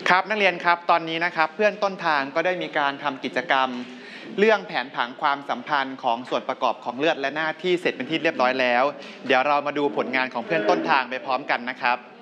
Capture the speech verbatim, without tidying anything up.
ครับนักเรียนครับตอนนี้นะครับเพื่อนต้นทางก็ได้มีการทำกิจกรรมเรื่องแผนผังความสัมพันธ์ของส่วนประกอบของเลือดและหน้าที่เสร็จเป็นที่เรียบร้อยแล้วเดี๋ยวเรามาดูผลงานของเพื่อนต้นทางไปพร้อมกันนะครับ